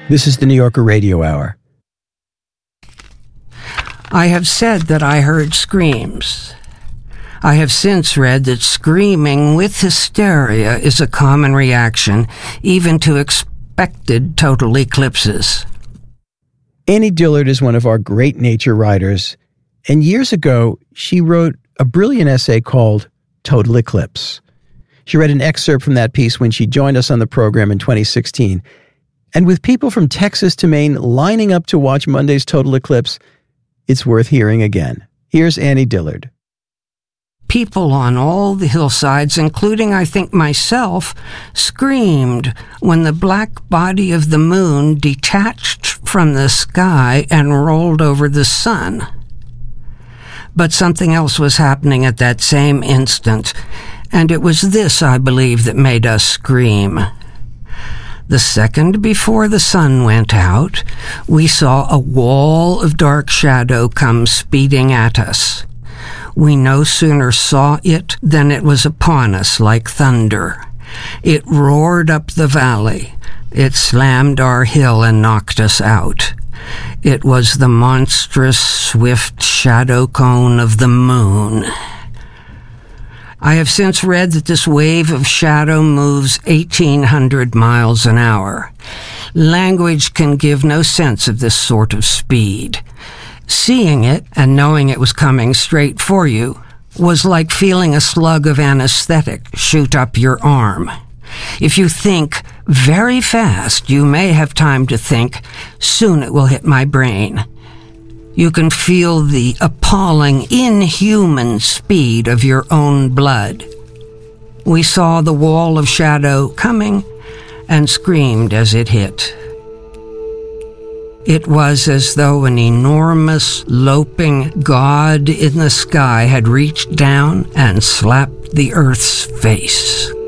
This is the New Yorker Radio Hour. I have said that I heard screams. I have since read that screaming with hysteria is a common reaction, even to expected total eclipses. Annie Dillard is one of our great nature writers, and years ago, she wrote a brilliant essay called Total Eclipse. She read an excerpt from that piece when she joined us on the program in 2016. And with people from Texas to Maine lining up to watch Monday's total eclipse, it's worth hearing again. Here's Annie Dillard. People on all the hillsides, including, I think, myself, screamed when the black body of the moon detached from the sky and rolled over the sun. But something else was happening at that same instant, and it was this, I believe, that made us scream. The second before the sun went out, we saw a wall of dark shadow come speeding at us. We no sooner saw it than it was upon us like thunder. It roared up the valley. It slammed our hill and knocked us out. It was the monstrous, swift shadow cone of the moon. I have since read that this wave of shadow moves 1,800 miles an hour. Language can give no sense of this sort of speed. Seeing it and knowing it was coming straight for you was like feeling a slug of anesthetic shoot up your arm. If you think very fast, you may have time to think, soon it will hit my brain. You can feel the appalling, inhuman speed of your own blood. We saw the wall of shadow coming and screamed as it hit. It was as though an enormous, loping god in the sky had reached down and slapped the earth's face.